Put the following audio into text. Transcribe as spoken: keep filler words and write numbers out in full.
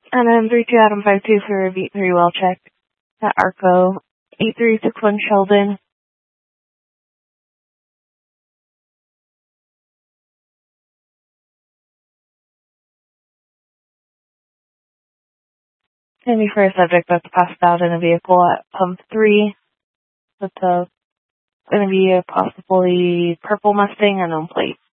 And then three two Adam five two for a beat three well check. At Arco eight three six one Sheldon. Gonna be for a subject that's passed out in a vehicle at pump three. That's a, gonna be a possibly purple Mustang unknown plate.